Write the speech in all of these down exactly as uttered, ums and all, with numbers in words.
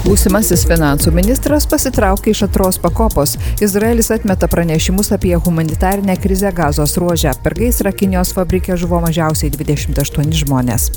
Būsimasis finansų ministras pasitraukė iš antros pakopos. Izraelis atmeta pranešimus apie humanitarinę krizę Gazos ruože. Per gaisrą Kinijos fabrike žuvo mažiausiai dvidešimt aštuoni žmonės.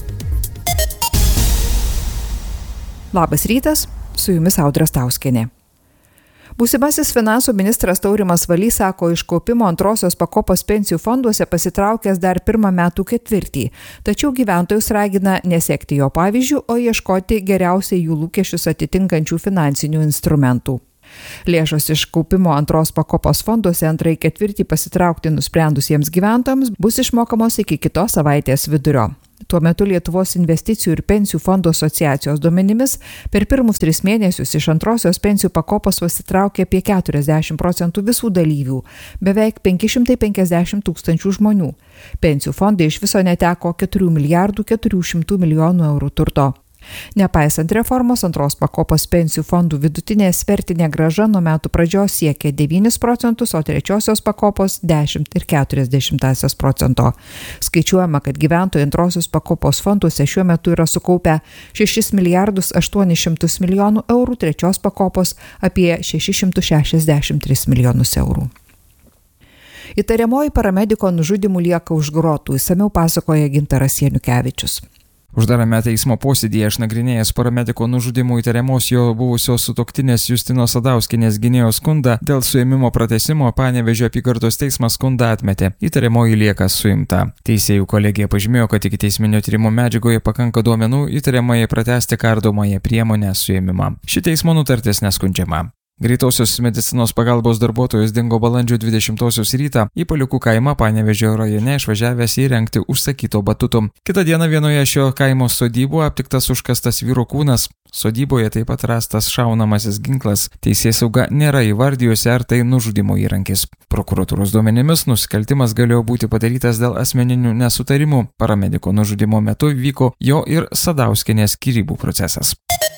Labas rytas, su jumis Audra Stauskienė. Būsimasis finansų ministras Taurimas Valys sako, iš kaupimo antrosios pakopos pensijų fonduose pasitraukęs dar pirmą metų ketvirtį. Tačiau gyventojus ragina nesekti jo pavyzdžių, o ieškoti geriausiai jų lūkesčius atitinkančių finansinių instrumentų. Lėšos iš kaupimo antros pakopos fonduose antrąjį ketvirtį pasitraukti nusprendusiems gyventojams bus išmokamos iki kitos savaitės vidurio. Tuo metu Lietuvos investicijų ir pensijų fondų asociacijos duomenimis per pirmus tris mėnesius iš antrosios pensijų pakopos pasitraukė apie keturiasdešimt procentų visų dalyvių, beveik penki šimtai penkiasdešimt tūkstančių žmonių. Pensijų fondai iš viso neteko keturių milijardų keturių šimtų milijonų eurų turto. Nepaisant reformos, antros pakopos pensijų fondų vidutinė svertinė grąža nuo metų pradžios siekė devynis procentus, o trečiosios pakopos dešimt ir keturias dešimtąsias procento. Skaičiuojama, kad gyventojai antrosios pakopos fonduose šiuo metu yra sukaupę šešis milijardus aštuonis šimtus milijonų eurų, trečios pakopos apie šešis šimtus šešiasdešimt tris milijonus eurų. Įtariamoji paramediko nužudymų lieka už grotų, išsamiau pasakoja Gintaras Janukevičius. Uždarame teismo posėdyje išnagrinėjęs paramediko nužudymų įtariamos jo buvusios sutuoktinės Justinos Sadauskienės gynėjo skundą dėl suėmimo pratęsimo, Panevėžio apygardos teismas skundą atmetė. Įtariamoji lieka suimta. Teisėjų kolegija pažymėjo, kad iki teisminio tyrimo medžiagoje pakanka duomenų įtariamai pratęsti kardomąją priemonę suėmimą. Ši teismo nutartis neskundžiama. Greitosios medicinos pagalbos darbuotojas dingo balandžio dvidešimtosios rytą į Paliukų kaimą Panevėžio rajone išvažiavęs įrengti užsakyto batuto. Kitą dieną vienoje šio kaimo sodybų aptiktas užkastas vyro kūnas. Sodyboje taip pat rastas šaunamasis ginklas. Teisėsauga nėra įvardijusi, ar tai nužudymo įrankis. Prokuratūros duomenimis nusikaltimas galėjo būti padarytas dėl asmeninių nesutarimų. Paramediko nužudymo metu vyko jo ir Sadauskienės skyrybų procesas.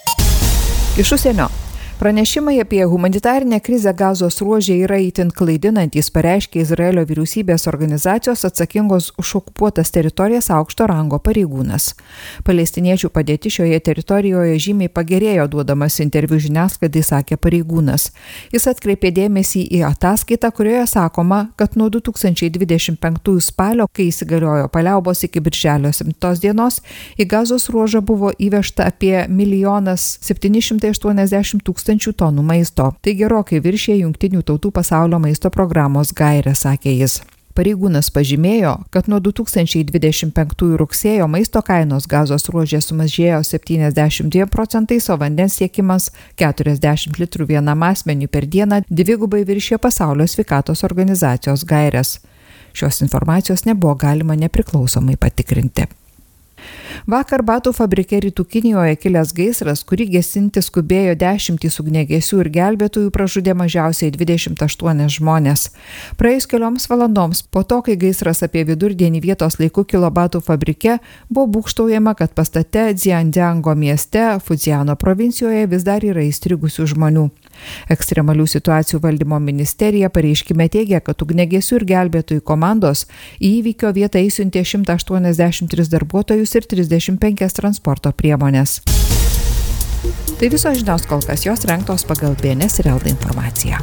Iš užsienio. Pranešimai apie humanitarinę krizę Gazos ruože yra itin klaidinantys, pareiškė Izraelio vyriausybės organizacijos atsakingos už okupuotas teritorijas aukšto rango pareigūnas. Palestiniečių padėtis šioje teritorijoje žymiai pagerėjo, duodamas interviu žiniasklaidai, sakė pareigūnas. Jis atkreipė dėmesį į ataskaitą, kurioje sakoma, kad nuo du tūkstančiai dvidešimt penktųjų spalio, kai įsigaliojo paliaubos iki birželio septintos dienos, į Gazos ruožą buvo įvežta apie milijonas septyni šimtai aštuoniasdešimt tūkstančių tonų maisto. Tai gerokai viršė Jungtinių tautų pasaulio maisto programos gairę, sakė jis. Pareigūnas pažymėjo, kad nuo du tūkstančiai dvidešimt penktųjų rugsėjo maisto kainos Gazos ruože sumažėjo septyniasdešimt dviem procentais, o vandens tiekimas keturiasdešimt litrų vienam asmeniui per dieną dvigubai viršė pasaulio sveikatos organizacijos gaires. Šios informacijos nebuvo galima nepriklausomai patikrinti. Vakar batų fabrike Rytų Kinijoje kilęs gaisras, kurį gesinti skubėjo dešimtys ugniagesių ir gelbėtojų, pražudė mažiausiai dvidešimt aštuonis žmonės. Praėjus kelioms valandoms po to, kai gaisras apie vidurdienį vietos laiku kilo batų fabrike, buvo būgštaujama, kad pastate Dziandziango mieste, Fudziano provincijoje vis dar yra įstrigusių žmonių. Ekstremalių situacijų valdymo ministerija pareiškime teigia, kad ugniagesių ir gelbėtojų komandos į įvykio vietą įsiuntė šimtą aštuoniasdešimt tris darbuotojus ir trisdešimt penkias transporto priemonės. Tai visos žinios kol kas, jos rengtos pagal B N S ir L D informaciją.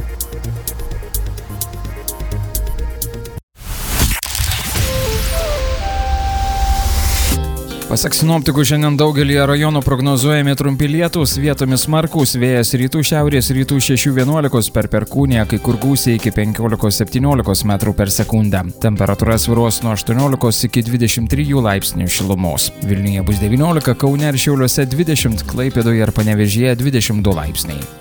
Pasak sinoptikų, šiandien daugelį rajonų prognozuojami trumpi lietūs, vietomis smarkūs, vėjas rytų šiaurės rytų šešių vienuolikos per perkūniją, kai kur gūsiai iki penkiolikos septyniolikos metrų per sekundę. Temperatūra svyruos nuo aštuoniolikos iki dvidešimt trijų laipsnių šilumos. Vilniuje bus devyniolika, Kaune ir Šiauliuose dvidešimt, Klaipėdoje ir Panevėžyje dvidešimt du laipsniai.